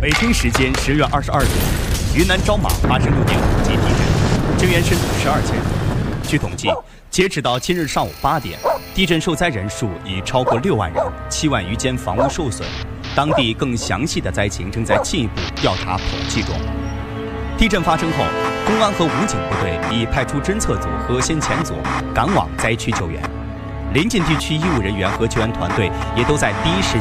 北京时间10月22日，云南昭马发生6.5级地震，震源深度12千米。据统计，截止到今日上午8点，地震受灾人数已超过6万人，7万余间房屋受损。当地更详细的灾情正在进一步调查统计中。地震发生后，公安和武警部队已派出侦测组和先遣组赶往灾区救援，临近地区医务人员和救援团队也都在第一时